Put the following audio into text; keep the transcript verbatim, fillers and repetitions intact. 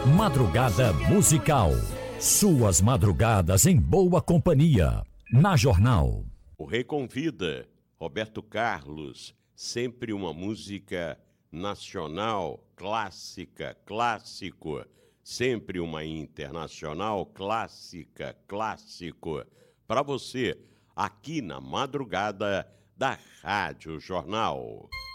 Madrugada musical. Suas madrugadas em boa companhia. Na Jornal. O Rei convida. Roberto Carlos. Sempre uma música nacional, clássica, clássico. Sempre uma internacional, clássica, clássico. Para você, aqui na madrugada da Rádio Jornal.